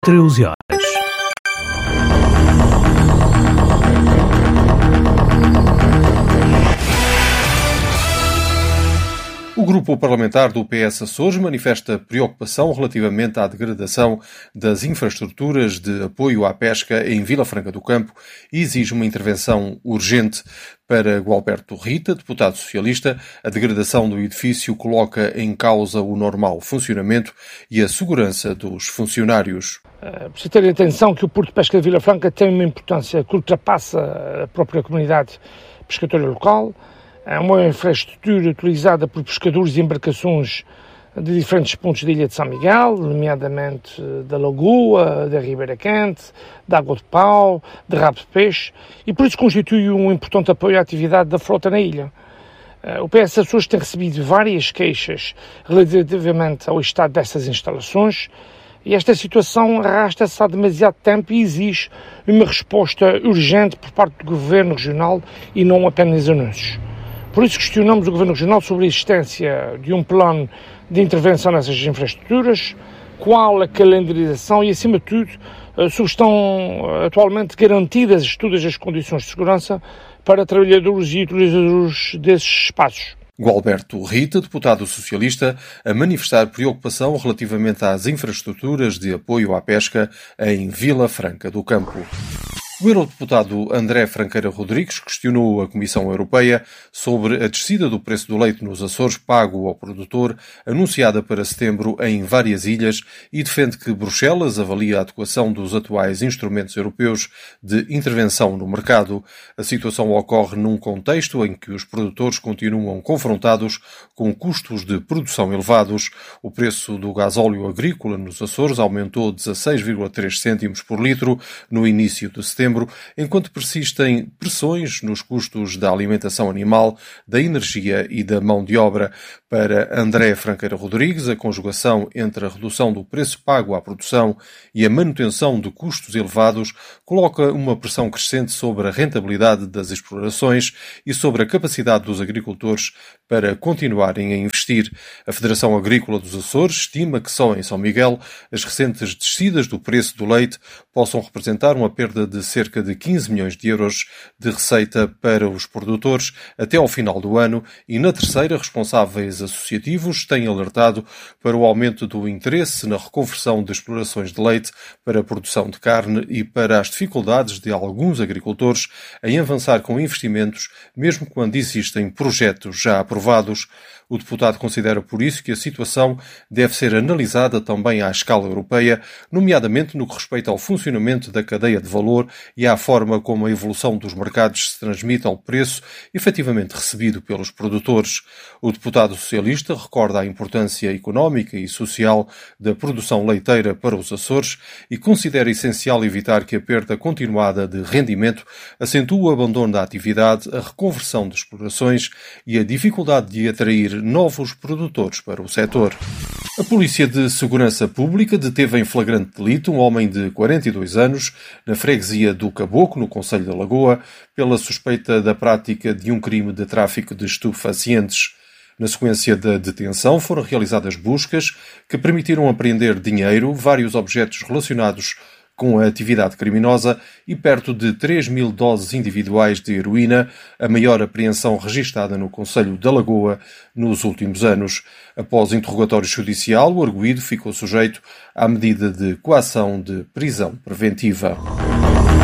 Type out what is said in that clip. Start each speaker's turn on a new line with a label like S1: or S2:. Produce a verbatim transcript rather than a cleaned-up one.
S1: treze horas.
S2: O grupo parlamentar do P S Açores manifesta preocupação relativamente à degradação das infraestruturas de apoio à pesca em Vila Franca do Campo e exige uma intervenção urgente. Para Gualberto Rita, deputado socialista, a degradação do edifício coloca em causa o normal funcionamento e a segurança dos funcionários.
S3: É preciso ter atenção que o Porto de Pesca de Vila Franca tem uma importância que ultrapassa a própria comunidade pescatória local. É uma infraestrutura utilizada por pescadores e embarcações de diferentes pontos da Ilha de São Miguel, nomeadamente da Lagoa, da Ribeira Quente, da Água de Pau, de Rabo de Peixe, e por isso constitui um importante apoio à atividade da frota na ilha. O P S Açores tem recebido várias queixas relativamente ao estado dessas instalações, e esta situação arrasta-se há demasiado tempo e exige uma resposta urgente por parte do Governo Regional e não apenas anúncios. Por isso questionamos o Governo Regional sobre a existência de um plano de intervenção nessas infraestruturas, qual a calendarização e, acima de tudo, se estão atualmente garantidas todas as condições de segurança para trabalhadores e utilizadores desses espaços.
S2: Gualberto Rita, deputado socialista, a manifestar preocupação relativamente às infraestruturas de apoio à pesca em Vila Franca do Campo. O eurodeputado André Franqueira Rodrigues questionou a Comissão Europeia sobre a descida do preço do leite nos Açores pago ao produtor, anunciada para setembro em várias ilhas, e defende que Bruxelas avalia a adequação dos atuais instrumentos europeus de intervenção no mercado. A situação ocorre num contexto em que os produtores continuam confrontados com custos de produção elevados. O preço do gasóleo agrícola nos Açores aumentou dezasseis vírgula três cêntimos por litro no início de setembro, enquanto persistem pressões nos custos da alimentação animal, da energia e da mão de obra. Para André Franqueira Rodrigues, a conjugação entre a redução do preço pago à produção e a manutenção de custos elevados coloca uma pressão crescente sobre a rentabilidade das explorações e sobre a capacidade dos agricultores para continuarem a investir. A Federação Agrícola dos Açores estima que só em São Miguel as recentes descidas do preço do leite possam representar uma perda de cerca de quinze milhões de euros de receita para os produtores até ao final do ano, e na terceira, responsáveis associativos têm alertado para o aumento do interesse na reconversão de explorações de leite para a produção de carne e para as dificuldades de alguns agricultores em avançar com investimentos, mesmo quando existem projetos já aprovados. O deputado considera por isso que a situação deve ser analisada também à escala europeia, nomeadamente no que respeita ao funcionamento da cadeia de valor e à forma como a evolução dos mercados se transmite ao preço efetivamente recebido pelos produtores. O deputado socialista recorda a importância económica e social da produção leiteira para os Açores e considera essencial evitar que a perda continuada de rendimento acentue o abandono da atividade, a reconversão de explorações e a dificuldade de atrair novos produtores para o setor. A Polícia de Segurança Pública deteve em flagrante delito um homem de quarenta e dois anos na freguesia do Caboclo, no concelho da Lagoa, pela suspeita da prática de um crime de tráfico de estupefacientes. Na sequência da detenção foram realizadas buscas que permitiram apreender dinheiro, vários objetos relacionados com a atividade criminosa e perto de três mil doses individuais de heroína, a maior apreensão registada no concelho da Lagoa nos últimos anos. Após interrogatório judicial, o arguido ficou sujeito à medida de coação de prisão preventiva.